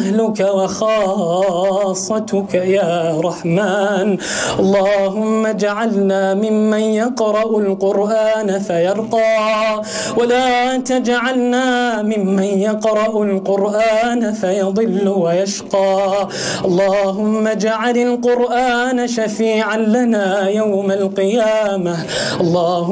أهلك وخاصتك يا رحمن. اللهم اجعلنا ممن يقرأ القرآن فيرقى، ولا تجعلنا ممن يقرأ القرآن فيضل ويشقى. اللهم اجعل القرآن شفيعا لنا يوم القيامة. اللهم